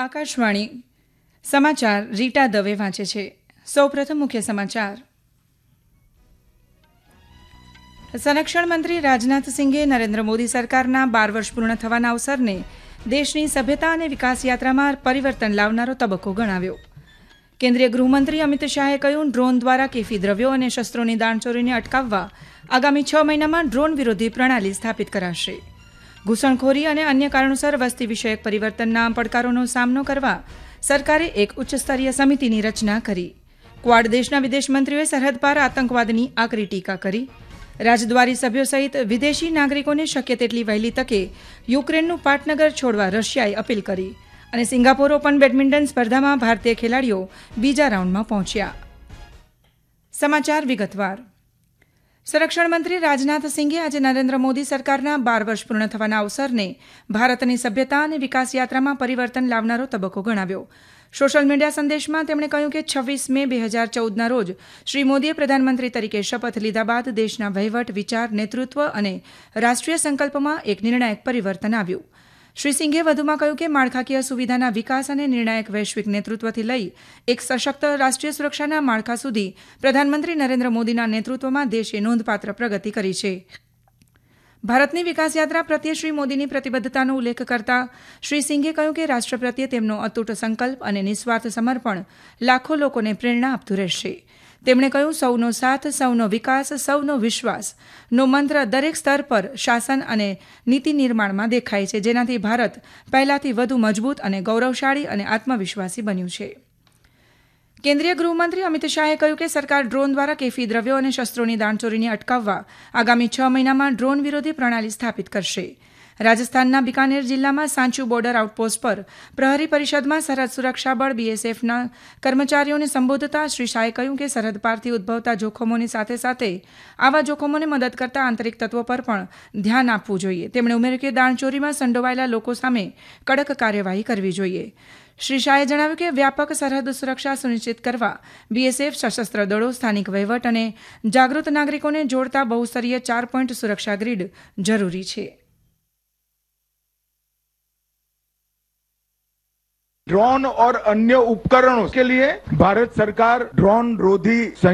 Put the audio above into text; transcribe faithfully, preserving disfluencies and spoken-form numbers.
આકાશવાણી સમાચાર રીટા દવે વાંચે છે. સૌપ્રથમ મુખ્ય સમાચાર. સંરક્ષણ મંત્રી રાજનાથસિંહે નરેન્દ્ર મોદી સરકારના બાર વર્ષ પૂર્ણ થવાના અવસરને દેશની સભ્યતા અને વિકાસ યાત્રામાં પરિવર્તન લાવનારો તબક્કો ગણાવ્યો. કેન્દ્રીય ગૃહમંત્રી અમિત શાહે કહ્યું, ડ્રોન દ્વારા કેફી દ્રવ્યો અને શસ્ત્રોની દાણચોરીને અટકાવવા આગામી છ મહિનામાં ડ્રોન વિરોધી પ્રણાલી સ્થાપિત કરાશે. ઘૂસણખોરી અને અન્ય કારણોસર વસ્તી વિષયક પરિવર્તનના પડકારોનો સામનો કરવા સરકારે એક ઉચ્ચસ્તરીય સમિતિની રચના કરી. ક્વાડ દેશના વિદેશ મંત્રીઓએ સરહદ પાર આતંકવાદની આકરી ટીકા કરી. રાજદ્વારી સભ્યો સહિત વિદેશી નાગરિકોને શક્ય તેટલી વહેલી તકે યુક્રેનનું પાટનગર છોડવા રશિયાએ અપીલ કરી. અને સિંગાપોર ઓપન બેડમિન્ટન સ્પર્ધામાં ભારતીય ખેલાડીઓ બીજા રાઉન્ડમાં પહોંચ્યા. સમાચાર વિગતવાર. સંરક્ષણ મંત્રી રાજનાથસિંહે આજે નરેન્દ્ર મોદી સરકારના બાર વર્ષ પૂર્ણ થવાના અવસરને ભારતની સભ્યતા અને વિકાસ યાત્રામાં પરિવર્તન લાવનારો તબક્કો ગણાવ્યો. સોશિયલ મીડિયા સંદેશમાં તેમણે કહ્યું કે છવ્વીસ મે બે હજાર ચૌદના રોજ શ્રી મોદીએ પ્રધાનમંત્રી તરીકે શપથ લીધા બાદ દેશના વહીવટ, વિચાર, નેતૃત્વ અને રાષ્ટ્રીય સંકલ્પમાં એક નિર્ણાયક પરિવર્તન આવ્યું. શ્રી સિંઘે વધુમાં કહ્યું કે માળખાકીય સુવિધાના વિકાસ અને નિર્ણાયક વૈશ્વિક નેતૃત્વથી લઈ એક સશક્ત રાષ્ટ્રીય સુરક્ષાના માળખા સુધી પ્રધાનમંત્રી નરેન્દ્ર મોદીના નેતૃત્વમાં દેશે નોંધપાત્ર પ્રગતિ કરી છે. ભારતની વિકાસ યાત્રા પ્રત્યે શ્રી મોદીની પ્રતિબદ્ધતાનો ઉલ્લેખ કરતા શ્રી સિંઘે કહ્યું કે રાષ્ટ્ર પ્રત્યે તેમનો અતૂટ સંકલ્પ અને નિસ્વાર્થ સમર્પણ લાખો લોકોને પ્રેરણા આપતું રહેશે. તેમણે કહ્યું, સૌનો સાથ, સૌનો વિકાસ, સૌનો વિશ્વાસ નો મંત્ર દરેક સ્તર પર શાસન અને નીતિ નિર્માણમાં દેખાય છે, જેનાથી ભારત પહેલાથી વધુ મજબૂત અને ગૌરવશાળી અને આત્મવિશ્વાસી બન્યું છે. કેન્દ્રીય ગૃહમંત્રી અમિત શાહે કહ્યું કે સરકાર ડ્રોન દ્વારા કેફી દ્રવ્યો અને શસ્ત્રોની દાણચોરીને અટકાવવા આગામી છ મહિનામાં ડ્રોન વિરોધી પ્રણાલી સ્થાપિત કરશે. રાજસ્થાનના બિકાનેર જિલ્લામાં સાંચુ બોર્ડર આઉટપોસ્ટ પર પ્રહરી પરિષદમાં સરહદ સુરક્ષા બળ બીએસએફના કર્મચારીઓને સંબોધતા શ્રી શાહે કહ્યું કે સરહદ પારથી ઉદ્ભવતા જોખમોની સાથે સાથે આવા જોખમોને મદદ કરતા આંતરિક તત્વો પર પણ ધ્યાન આપવું જોઈએ. તેમણે ઉમેર્યું કે દાણચોરીમાં સંડોવાયેલા લોકો સામે કડક કાર્યવાહી કરવી જોઈએ. શ્રી શાહે જણાવ્યું કે વ્યાપક સરહદ સુરક્ષા સુનિશ્ચિત કરવા બીએસએફ, સશસ્ત્ર દળો, સ્થાનિક વહીવટ અને જાગૃત નાગરિકોને જોડતા બહુસ્તરીય ચાર પોઈન્ટ સુરક્ષા ગ્રીડ જરૂરી છે. ड्रोन और अन्य उपकरणों के लिए भारत सरकार ड्रोन रोधी